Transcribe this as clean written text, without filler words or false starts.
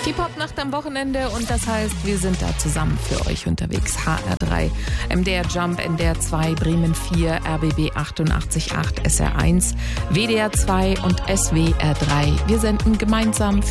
Die Popnacht am Wochenende und das heißt, wir sind da zusammen für euch unterwegs. HR3, MDR Jump, NDR 2, Bremen 4, RBB 88.8, SR1, WDR 2 und SWR 3. Wir senden gemeinsam für